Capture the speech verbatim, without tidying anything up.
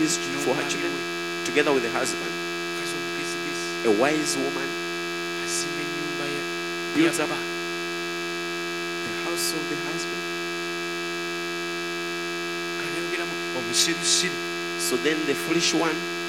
his, for her children, together with the husband. Mukazi omugezigezi A wise woman azimba ennyumba ya builds ya up bba. the house of the husband. Kanayogeramu omusirusiru So then the foolish one